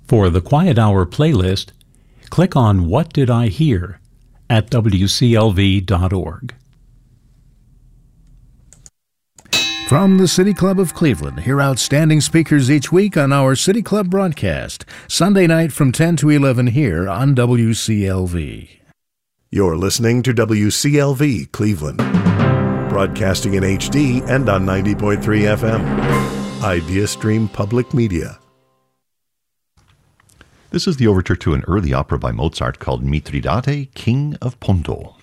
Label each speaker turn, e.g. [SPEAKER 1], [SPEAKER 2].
[SPEAKER 1] For the Quiet Hour playlist, click on What Did I Hear at wclv.org.
[SPEAKER 2] From the City Club of Cleveland, hear outstanding speakers each week on our City Club broadcast, Sunday night from 10 to 11 here on WCLV.
[SPEAKER 3] You're listening to WCLV Cleveland, broadcasting in HD and on 90.3 FM. IdeaStream Public Media.
[SPEAKER 4] This is the overture to an early opera by Mozart called Mithridate, King of Ponto.